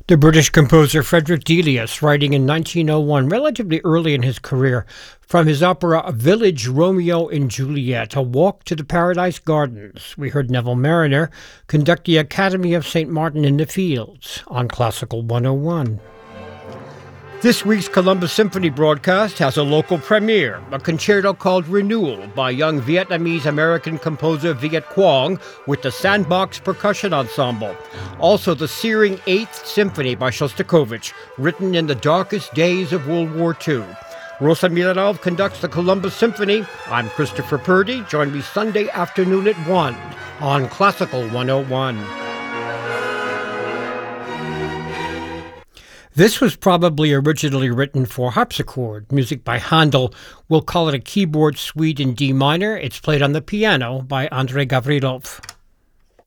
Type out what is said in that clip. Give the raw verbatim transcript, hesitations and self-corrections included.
The British composer Frederick Delius, writing in nineteen oh one, relatively early in his career, from his opera Village Romeo and Juliet, A Walk to the Paradise Gardens. We heard Neville Marriner conduct the Academy of Saint Martin in the Fields on Classical one oh one. This week's Columbus Symphony broadcast has a local premiere, a concerto called Renewal by young Vietnamese-American composer Viet Quang with the Sandbox Percussion Ensemble. Also, the searing Eighth Symphony by Shostakovich, written in the darkest days of World War Two. Rosa Milanov conducts the Columbus Symphony. I'm Christopher Purdy. Join me Sunday afternoon at one on Classical one oh one. This was probably originally written for harpsichord, music by Handel. We'll call it a keyboard suite in D minor. It's played on the piano by Andrei Gavrilov.